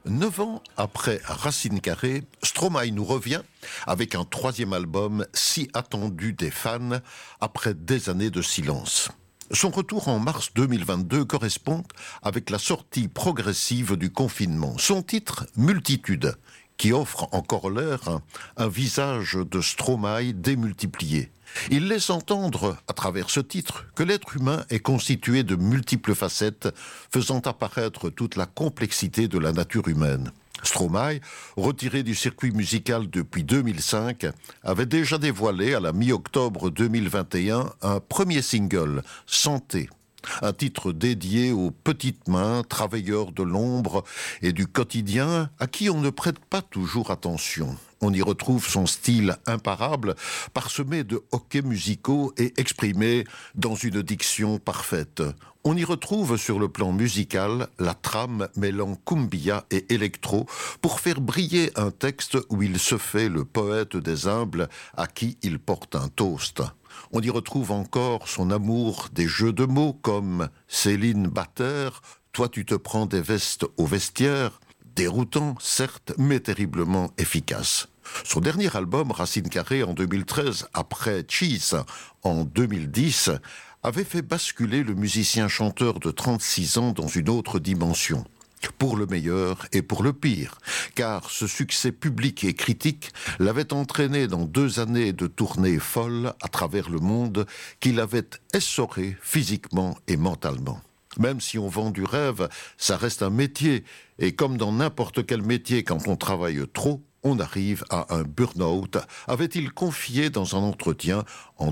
9 ans après Racine Carrée, Stromae nous revient avec un troisième album si attendu des fans après des années de silence. Son retour en mars 2022 correspond avec la sortie progressive du confinement. Son titre, Multitude, qui offre en corollaire un visage de Stromae démultiplié. Il laisse entendre, à travers ce titre, que l'être humain est constitué de multiples facettes, faisant apparaître toute la complexité de la nature humaine. Stromae, retiré du circuit musical depuis 2005, avait déjà dévoilé à la mi-octobre 2021 un premier single, Santé. Un titre dédié aux petites mains, travailleurs de l'ombre et du quotidien, à qui on ne prête pas toujours attention. On y retrouve son style imparable, parsemé de hoquets musicaux et exprimé dans une diction parfaite. On y retrouve sur le plan musical la trame mêlant cumbia et électro pour faire briller un texte où il se fait le poète des humbles à qui il porte un toast. On y retrouve encore son amour des jeux de mots comme Céline Batter, toi tu te prends des vestes au vestiaire, déroutant certes mais terriblement efficace. Son dernier album, Racine Carrée en 2013, après Cheese en 2010, avait fait basculer le musicien-chanteur de 36 ans dans une autre dimension. Pour le meilleur et pour le pire, car ce succès public et critique l'avait entraîné dans 2 années de tournées folles à travers le monde qui l'avaient essoré physiquement et mentalement. Même si on vend du rêve, ça reste un métier, et comme dans n'importe quel métier, quand on travaille trop, on arrive à un burn-out, avait-il confié dans un entretien en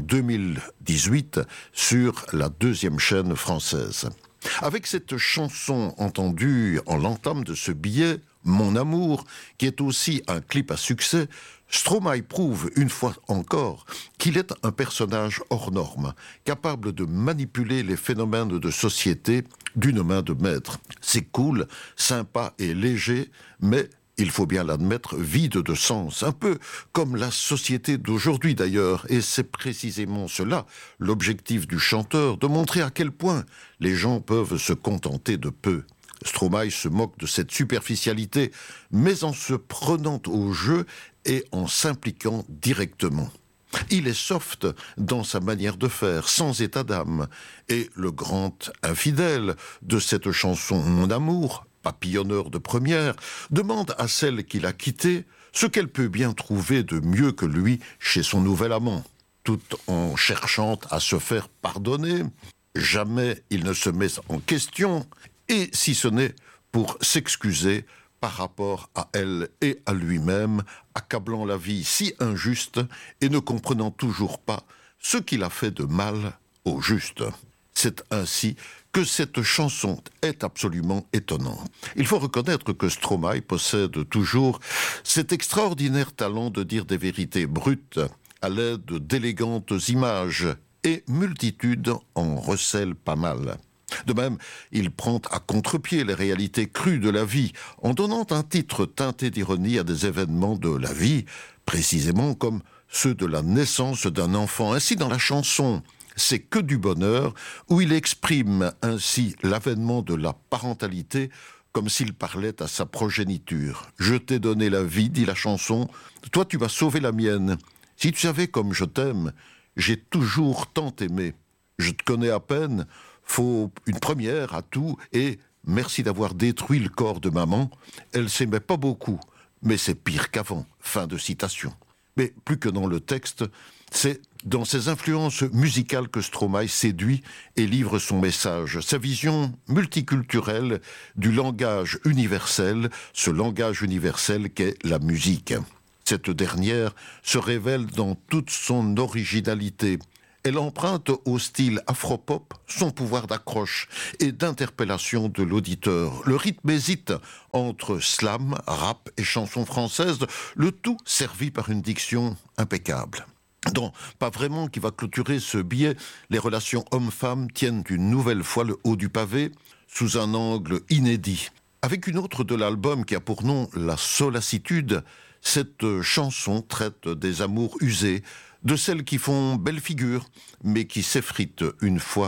2018 sur la 2e chaîne française. Avec cette chanson entendue en l'entame de ce billet, Mon amour, qui est aussi un clip à succès, Stromae prouve une fois encore qu'il est un personnage hors norme, capable de manipuler les phénomènes de société d'une main de maître. C'est cool, sympa et léger, mais il faut bien l'admettre, vide de sens, un peu comme la société d'aujourd'hui d'ailleurs, et c'est précisément cela, l'objectif du chanteur, de montrer à quel point les gens peuvent se contenter de peu. Stromae se moque de cette superficialité, mais en se prenant au jeu et en s'impliquant directement. Il est soft dans sa manière de faire, sans état d'âme, et le grand infidèle de cette chanson Mon amour, papillonneur de première, demande à celle qu'il a quittée ce qu'elle peut bien trouver de mieux que lui chez son nouvel amant, tout en cherchant à se faire pardonner. Jamais il ne se met en question, et si ce n'est pour s'excuser par rapport à elle et à lui-même, accablant la vie si injuste et ne comprenant toujours pas ce qu'il a fait de mal au juste. C'est ainsi que cette chanson est absolument étonnante. Il faut reconnaître que Stromae possède toujours cet extraordinaire talent de dire des vérités brutes à l'aide d'élégantes images, et Multitude en recèle pas mal. De même, il prend à contre-pied les réalités crues de la vie en donnant un titre teinté d'ironie à des événements de la vie, précisément comme ceux de la naissance d'un enfant. Ainsi, dans la chanson « C'est que du bonheur », où il exprime ainsi l'avènement de la parentalité comme s'il parlait à sa progéniture. « Je t'ai donné la vie, dit la chanson, toi tu m'as sauvé la mienne. Si tu savais comme je t'aime, j'ai toujours tant aimé. Je te connais à peine, faut une première à tout, et merci d'avoir détruit le corps de maman. Elle s'aimait pas beaucoup, mais c'est pire qu'avant. » Fin de citation. Mais plus que dans le texte, c'est dans ses influences musicales que Stromae séduit et livre son message, sa vision multiculturelle du langage universel, ce langage universel qu'est la musique. Cette dernière se révèle dans toute son originalité. Elle emprunte au style afropop son pouvoir d'accroche et d'interpellation de l'auditeur. Le rythme hésite entre slam, rap et chanson française, le tout servi par une diction impeccable. Dans Pas vraiment qui va clôturer ce billet, les relations hommes-femmes tiennent une nouvelle fois le haut du pavé sous un angle inédit. Avec une autre de l'album qui a pour nom La Solacitude, cette chanson traite des amours usés, de celles qui font belle figure, mais qui s'effritent une fois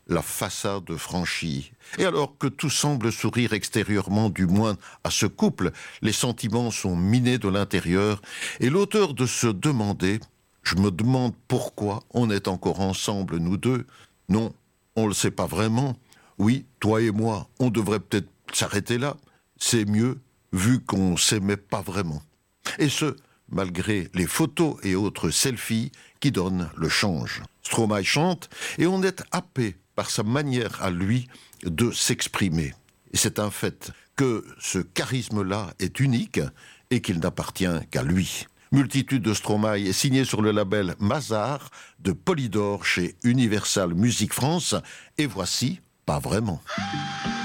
la façade franchie. Et alors que tout semble sourire extérieurement, du moins à ce couple, les sentiments sont minés de l'intérieur, et l'auteur de se demander « Je me demande pourquoi on est encore ensemble, nous deux ?» Non, on le sait pas vraiment. Oui, toi et moi, on devrait peut-être s'arrêter là. C'est mieux, vu qu'on s'aimait pas vraiment. Et ce, malgré les photos et autres selfies qui donnent le change. Stromae chante et on est happé par sa manière à lui de s'exprimer. Et c'est un fait que ce charisme-là est unique et qu'il n'appartient qu'à lui. Multitude de Stromae est signé sur le label Mazar de Polydor chez Universal Music France. Et voici Pas vraiment.